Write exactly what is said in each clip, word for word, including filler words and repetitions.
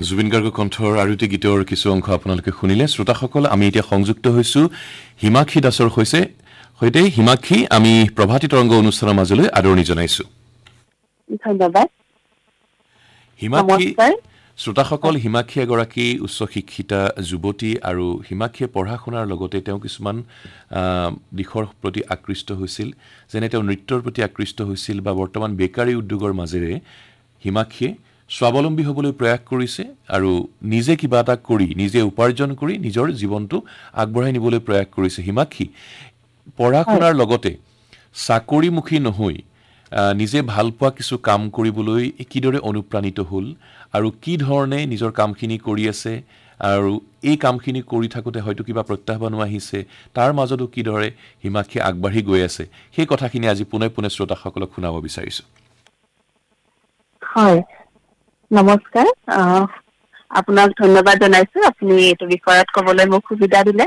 জুবিন গাৰ্গৰ কণ্ঠৰ আৰু এটি গীতৰ কিছু অংশ আপোনালোকে শুনিলে শ্ৰোতাসকল আমি এতিয়া সংযুক্ত হৈছো হিমাক্ষী দাসৰ হৈছে হৈতে হিমাক্ষী আমি প্ৰভাতী তৰংগ অনুষ্ঠানৰ মাজলৈ আদৰণি জনাইছো ধন্যবাদ হিমাক্ষী শ্ৰোতাসকল হিমাক্ষী এগৰাকী উচ্চ শিক্ষিতা যুৱতী আৰু হিমাক্ষীয়ে পঢ়া শুনাৰ লগতে তেওঁ কিছুমান দিশৰ প্ৰতি আকৃষ্ট হৈছিল যেনে তেওঁ নৃত্যৰ প্ৰতি আকৃষ্ট হৈছিল বা বৰ্তমান বেকাৰী উদ্যোগৰ মাজেৰে হিমাক্ষীয়ে স্বাৱলম্বী হ'বলৈ প্ৰয়াস কৰিছে আৰু নিজে কিবা এটা কৰি নিজে উপাৰ্জন কৰি নিজৰ জীৱনটো আগবঢ়াই নিবলৈ প্ৰয়াস কৰিছে হিমাক্ষী পঢ়া শুনাৰ লগতে চাকৰিমুখী নহৈ নিজে ভাল পোৱা কিছু কাম কৰিবলৈ কিদৰে অনুপ্ৰাণিত হ'ল আৰু কি ধৰণে নিজৰ কামখিনি কৰি আছে আৰু এই কামখিনি কৰি থাকোতে হয়তো কিবা প্ৰত্যাহ্বান আহিছে তাৰ মাজতো কিদৰে হিমাক্ষী আগবাঢ়ি গৈ আছে সেই কথাখিনি আজি পুনে পুনে শ্ৰোতাসকলক শুনাব বিচাৰিছো হয় নমস্কাৰ আপোনাক ধন্যবাদ জনাইছো আপুনি এইটো বিষয়ত ক'বলৈ মোক সুবিধা দিলে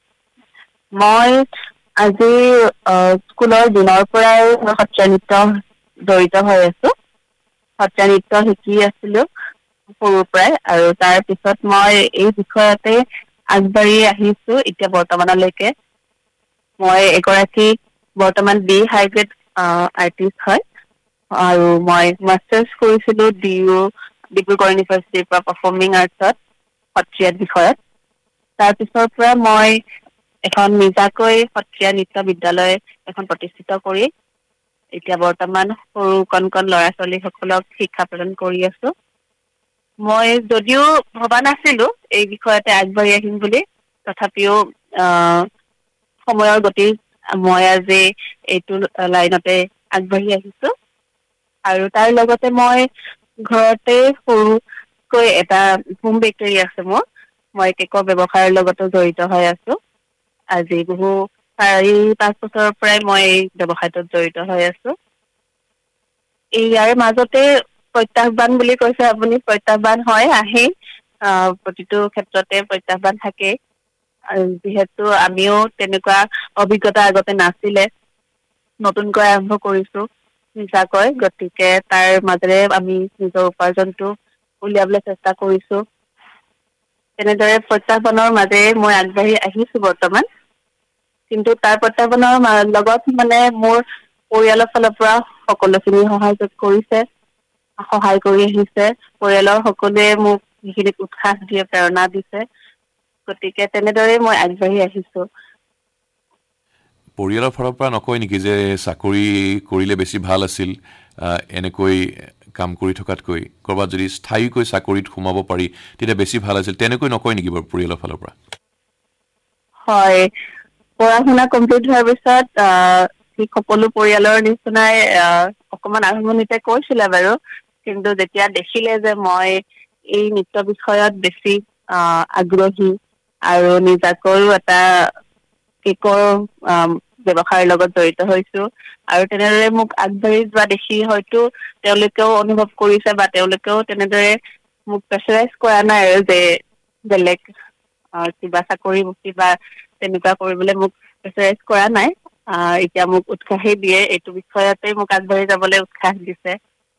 মই আজি স্কুলৰ দিনৰ পৰাই সত্ৰীয়া নৃত্য জড়িত হৈ আছো সত্ৰীয়া নৃত্য শিকি আছিলো সৰুৰ পৰাই আৰু তাৰ পিছত মই এই বিষয়তে আগবাঢ়ি আহিছো এতিয়া বৰ্তমানলৈকে মই এগৰাকী বৰ্তমান বি হাই গ্ৰেড আৰ্টিষ্ট হয় আৰু মই মাষ্টাৰ্ছ কৰিছিলো ডি ইউ ডিব্ৰুগড় ইউনিভাৰ্চিটিৰ পৰা পাৰফৰ্মিং আৰ্টছত সত্ৰীয়া বিষয়ত তাৰপিছৰ পৰা মই এখন নিজাকৈ সত্ৰীয়া নৃত্য বিদ্যালয় এখন প্ৰতিষ্ঠিত কৰি এতিয়া বৰ্তমান সৰু কণ কণ ল'ৰা ছোৱালীসকলক শিক্ষা প্ৰদান কৰি আছো মই যদিও ভবা নাছিলো এই বিষয়তে আগবাঢ়ি আহিম বুলি তথাপিও সময়ৰ গতি মই আজি এইটো লাইনতে আগবাঢ়ি আহিছো আৰু তাৰ লগতে মই ঘৰতে সৰুকৈ এটা হোম বেকাৰী আছে মোৰ মই কেকৰ ব্যৱসায়ৰ লগতো জড়িত হৈ আছো আজি বহু চাৰি পাঁচ বছৰৰ পৰাই মই এই ব্যৱসায়টোত জড়িত হৈ আছো ইয়াৰ মাজতে প্ৰত্যাহ্বান বুলি কৈছে আপুনি প্ৰত্যাহ্বান হয় আহেই প্ৰতিটো ক্ষেত্ৰতে প্ৰত্যাহ্বান থাকে যিহেতু আমিও তেনেকুৱা অভিজ্ঞতা আগতে নাছিলে নতুনকৈ আৰম্ভ কৰিছো নিজাকৈ গতিকে তাৰ মাজেৰে আমি নিজৰ উপাৰ্জনটো উলিয়াবলৈ চেষ্টা কৰিছো তেনেদৰে প্ৰত্যাহ্বানৰ মাজেৰে মই আগবাঢ়ি আহিছো বৰ্তমান কিন্তু তাৰ প্ৰত্যাহ্বানৰ লগত মানে মোৰ পৰিয়ালৰ ফালৰ পৰা সকলোখিনি সহযোগ কৰিছে সহায় কৰি আহিছে পৰিয়ালৰ সকলোৱে মোক সেইখিনিত উৎসাহ দিয়ে প্ৰেৰণা দিছে গতিকে তেনেদৰে মই আগবাঢ়ি আহিছো পৰিয়ালৰ ফালৰ পৰা নকয় নেকি যে চাকৰি কৰিলে বেছি ভাল আছিল এনেকৈ কাম কৰি থকাতকৈ কৰবাত যদি স্থায়ীকৈ চাকৰিত সোমাব পাৰি তেতিয়া বেছি ভাল আছিল তেনেকৈ নকয় নেকি বাৰু পৰিয়ালৰ ফালৰ পৰা হয় পঢ়া শুনা কমপ্লিট হোৱাৰ পিছত ঠিক সকলো পৰিয়ালৰ নিচিনাই অকমান আৰম্ভণিতে কৈছিলে বাৰু কিন্তু যেতিয়া দেখিলে যে মই এই নৃত্য বিষয়ত বেছি আগ্ৰহী আৰু নিজাকৈও এটা কেকৰ ব্যৱসায়ৰ লগত জড়িত হৈছো আৰু তেনেদৰে মোক আগবাঢ়ি যোৱা দেখি হয়তো তেওঁলোকেও অনুভৱ কৰিছে বা তেওঁলোকেও তেনেদৰে মোক প্ৰেছাৰাইজ কৰা নাই আৰু যে বেলেগ কিবা চাকৰি কিবা তেনেকুৱা কৰিবলৈ মোক প্ৰেছাৰাইজ কৰা নাই এতিয়া মোক উৎসাহেই দিয়ে এইটো বিষয়তে মোক আগবাঢ়ি যাবলৈ উৎসাহ দিছে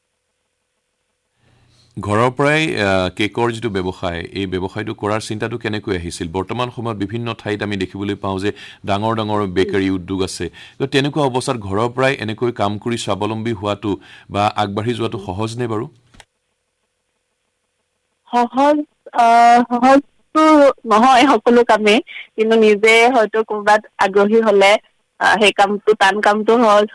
ঘৰৰ পৰাই কেকৰ যিটো ব্যৱসায় এই ব্যৱসায়টো কৰাৰ চিন্তাটো কেনেকৈ আহিছিল বৰ্তমান সময়ত বিভিন্ন ঠাইত আমি দেখিবলৈ পাওঁ যে ডাঙৰ ডাঙৰ বেকাৰী উদ্যোগ আছে তেনেকুৱা অৱস্থাত ঘৰৰ পৰাই এনেকৈ কাম কৰি স্বাৱলম্বী হোৱাটো বা আগবাঢ়ি যোৱাটো সহজ নে বাৰু সহজ সহজটো নহয় সকলো কামেই কিন্তু নিজে হয়তো ক'ৰবাত আগ্ৰহী হলে সেই কামটো টান কামটো সহজ